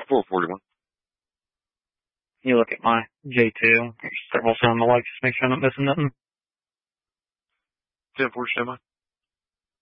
441. You look at my J2. There's several sound the lights, just make sure I'm not missing nothing. 10-4, stand by.